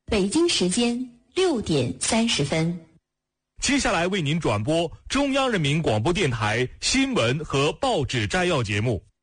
北京时间6:30。 接下来为您转播中央人民广播电台新闻和报纸摘要节目。